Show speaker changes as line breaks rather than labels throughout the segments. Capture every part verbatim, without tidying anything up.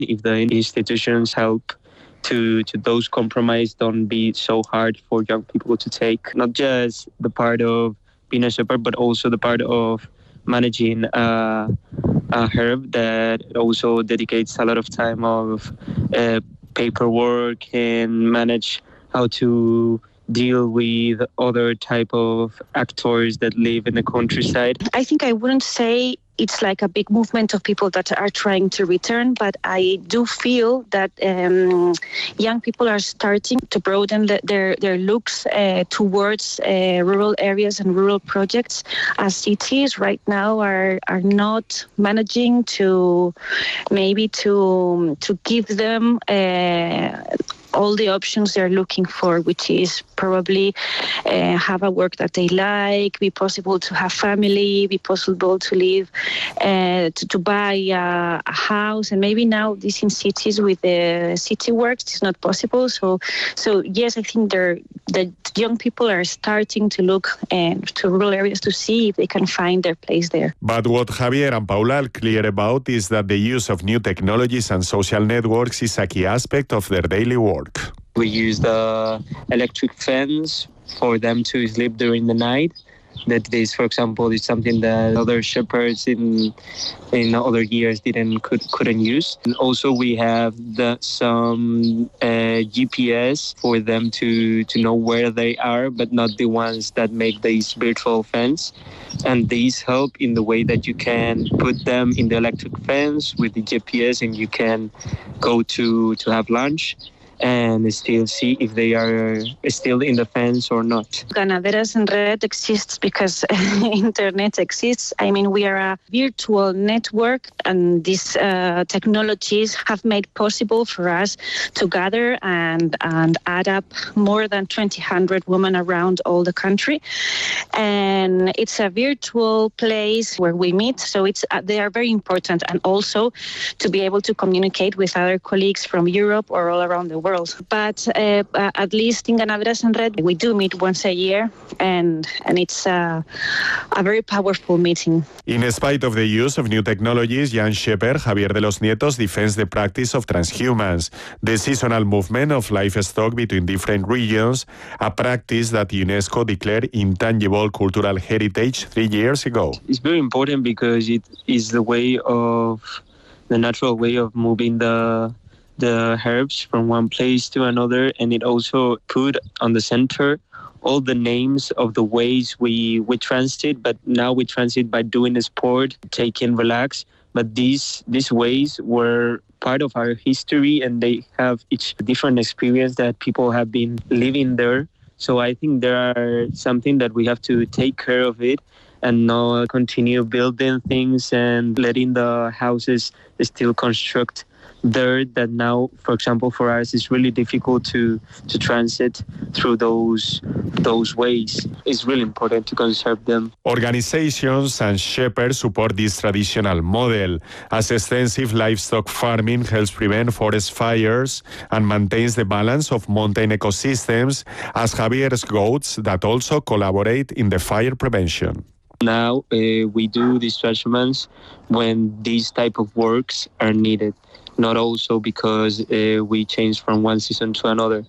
if the institutions help to to those compromised, don't be so hard for young people to take. Not just the part of being a shepherd, but also the part of managing uh, a herb that also dedicates a lot of time of uh, paperwork and manage how to deal with other type of actors that live in the countryside.
I think I wouldn't say it's like a big movement of people that are trying to return, but I do feel that um, young people are starting to broaden the, their their looks uh, towards uh, rural areas and rural projects, as cities right now are are not managing to maybe to to give them uh, all the options they're looking for, which is probably uh, have a work that they like, be possible to have family, be possible to live, uh, to, to buy a, a house. And maybe now this in cities with the city works is not possible. So, so yes, I think they're, the young people are starting to look uh, to rural areas to see if they can find their place there.
But what Javier and Paula are clear about is that the use of new technologies and social networks is a key aspect of their daily work.
We use the electric fence for them to sleep during the night. That this, for example, is something that other shepherds in in other years didn't could, couldn't use. And also we have the, some uh, G P S for them to, to know where they are, but not the ones that make this virtual fence. And these help in the way that you can put them in the electric fence with the G P S, and you can go to, to have lunch and still see if they are still in the fence or not.
Ganaderas en Red exists because internet exists. I mean, we are a virtual network, and these uh, technologies have made possible for us to gather and, and add up more than twenty hundred women around all the country. And it's a virtual place where we meet, so it's uh, they are very important, and also to be able to communicate with other colleagues from Europe or all around the world. But uh, at least in Ganaderas en Red, we do meet once a year, and and it's uh, a very powerful meeting.
In spite of the use of new technologies, young shepherd Javier de los Nietos defends the practice of transhumance, the seasonal movement of livestock between different regions, a practice that UNESCO declared intangible cultural heritage three years ago.
It's very important because it is the way of, the natural way of moving the the herbs from one place to another, and it also put on the center all the names of the ways we, we transit, but now we transit by doing a sport, taking relax. But these these ways were part of our history, and they have each different experience that people have been living there. So I think there are something that we have to take care of it and not continue building things and letting the houses still construct dirt that now, for example, for us, it's really difficult to, to transit through those those ways. It's really important to conserve them.
Organizations and shepherds support this traditional model, as extensive livestock farming helps prevent forest fires and maintains the balance of mountain ecosystems, as Javier's goats that also collaborate in the fire prevention.
Now uh, we do these transhumance when these type of works are needed, not also because uh, we change from one season to another.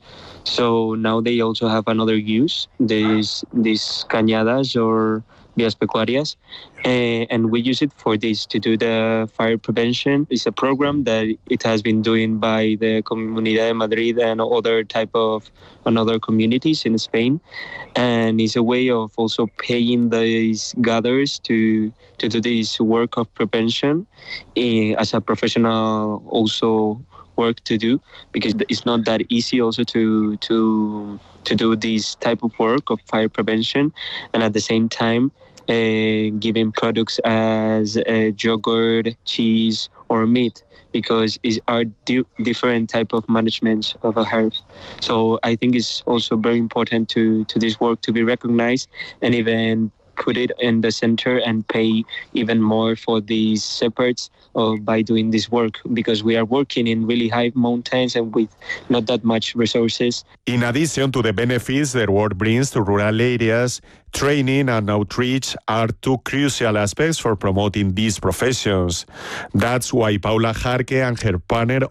So now they also have another use, these these cañadas or vías pecuarias, uh, and we use it for this, to do the fire prevention. It's a program that it has been doing by the Comunidad de Madrid and other type of another communities in Spain, and it's a way of also paying these gatherers to to do this work of prevention uh, as a professional also work to do, because it's not that easy also to to to do this type of work of fire prevention, and at the same time uh, giving products as uh, yogurt, cheese or meat, because it's are di- different type of management of a herb. So I think it's also very important to to this work to be recognized and even put it in the center and pay even more for these shepherds uh, by doing this work, because we are working in really high mountains and with not that much resources.
In addition to the benefits their work brings to rural areas, training and outreach are two crucial aspects for promoting these professions. That's why Paula Jarque and her partner